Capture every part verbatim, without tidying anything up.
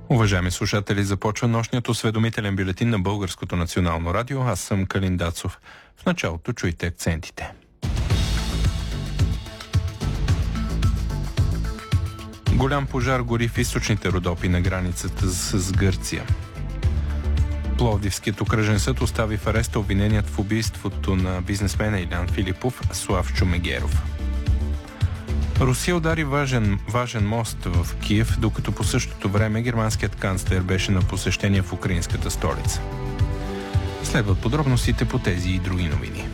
Уважаеми слушатели, започва нощният осведомителен бюлетин на Българското национално радио. Аз съм Калин Дацов. В началото чуйте акцентите. Голям пожар гори в източните Родопи на границата с Гърция. Пловдивският окръжен съд остави в ареста обвиненият в убийството на бизнесмена Илян Филипов Славчо Мегеров. Русия удари важен, важен мост в Киев, докато по същото време германският канцлер беше на посещение в украинската столица. Следват подробностите по тези и други новини.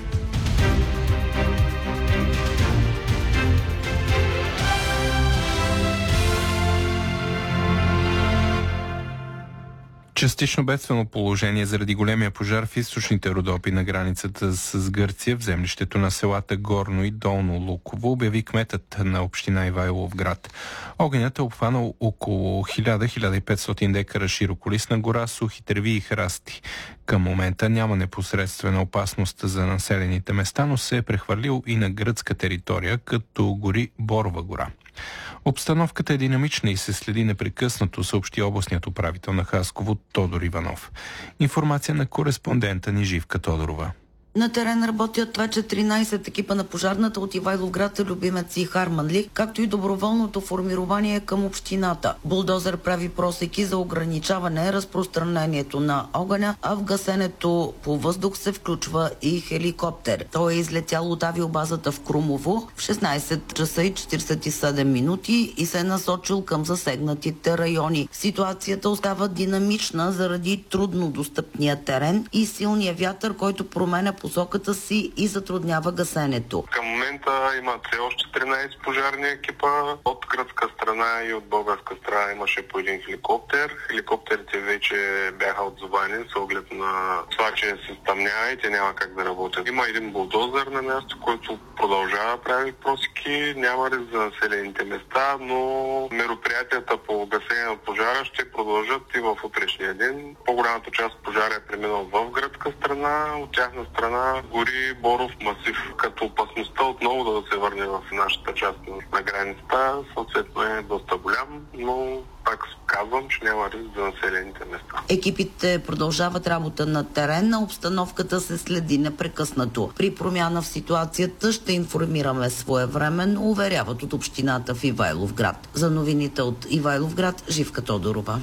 Частично бедствено положение заради големия пожар в източните Родопи на границата с Гърция в землището на селата Горно и Долно Луково обяви кметът на община Ивайловград. Огънят е обхванал около хиляда до хиляда и петстотин декара широколистна гора, сухи треви и храсти. Към момента няма непосредствена опасност за населените места, но се е прехвърлил и на гръцка територия, като гори Борова гора. Обстановката е динамична и се следи непрекъснато, съобщи областният управител на Хасково Тодор Иванов. Информация на кореспондента ни Живка Тодорова. На терен работят вече тринайсет екипа на пожарната от Ивайловград, Любимец и Харманли, както и доброволното формирование към общината. Булдозер прави просеки за ограничаване разпространението на огъня, а в гасенето по въздух се включва и хеликоптер. Той е излетял от авиобазата в Крумово в шестнайсет часа и четирийсет и седем минути и се е насочил към засегнатите райони. Ситуацията остава динамична заради трудно достъпния терен и силния вятър, който променя посоката си и затруднява гасенето. Към момента има все още тринайсет пожарни екипа. От гръцка страна и от българска страна имаше по един хеликоптер. Хеликоптерите вече бяха отзовани с оглед на това, че се стъмнява и те няма как да работят. Има един булдозер на място, който продължава да прави просеки. Няма риск за населените места, но мероприятията по гасене на пожара ще продължат и в утрешния ден. По-голямата част от пожара е преминал в гръцка страна, от тяхна страна гори Боров масив, като опасността отново да се върне в нашата част на границата съответно е доста голям, но пак казвам, че няма риск за населените места. Екипите продължават работа на терен, а обстановката се следи непрекъснато. При промяна в ситуацията ще информираме своевременно, уверяват от общината в Ивайловград. За новините от Ивайловград, Живка Тодорова.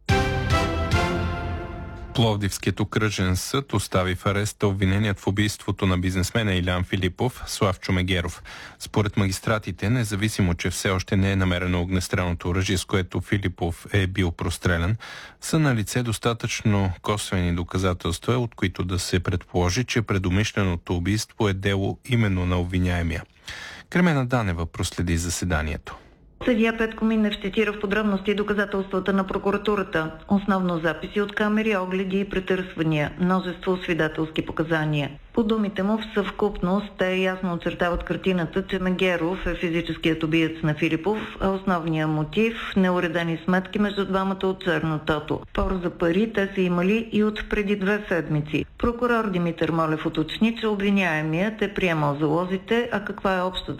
Пловдивският окръжен съд остави в ареста обвиненият в убийството на бизнесмена Илян Филипов Славчо Мегеров. Според магистратите, независимо, че все още не е намерено огнестрелното оръжие, с което Филипов е бил прострелян, са на лице достатъчно косвени доказателства, от които да се предположи, че предумишленото убийство е дело именно на обвиняемия. Кремена Данева проследи заседанието. Съдия Петко Минев цитира в подробности доказателствата на прокуратурата. Основно записи от камери, огледи и претърсвания, множество свидетелски показания. По думите му в съвкупност те ясно очертават картината, че Мегеров е физическият убиец на Филипов, а основният мотив – неуредени сметки между двамата от чернотото. Спор за пари те са имали и от преди две седмици. Прокурор Димитър Молев уточни, че обвиняемият е приемал залозите, а каква е общата